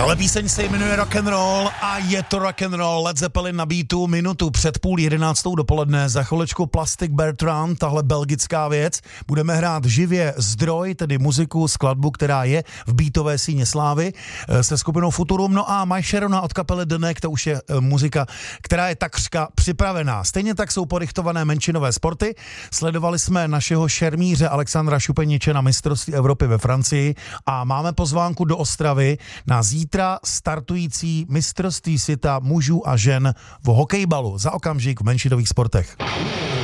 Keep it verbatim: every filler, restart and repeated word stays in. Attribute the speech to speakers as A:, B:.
A: Ale píseň se jmenuje Rock and Roll a je to Rock and Roll. Led Zeppelin na beatu, minutu před půl jedenáctou dopoledne. Za chvilečku Plastic Bertrand, tahle belgická věc. Budeme hrát živě Zdroj, tedy muziku, skladbu, která je v beatové síně slávy se skupinou Futurum. No a My Sharona od kapely The Neck, to už je muzika, která je takřka připravená. Stejně tak jsou porychtované menšinové sporty. Sledovali jsme našeho šermíře Alexandra Šupeniče na mistrovství Evropy ve Francii a máme pozvánku do Ostravy na zítra startující mistrovství světa mužů a žen v hokejbalu. Za okamžik v menšinových sportech.